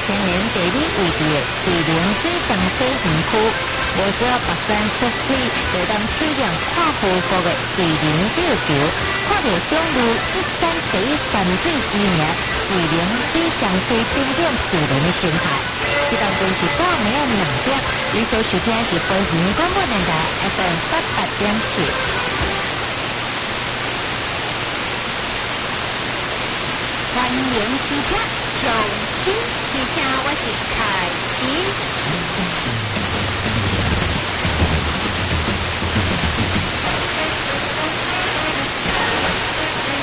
天然地理位置的水灵水上飞行区，无少白山雪水，会当体验看恢复的水灵吊桥，看到中路一山第一山水之名水灵水上飞景点自然的生态。这当中是到暝仔2点，你所收听的是飞行广播电台 FM 88.7。欢迎收听。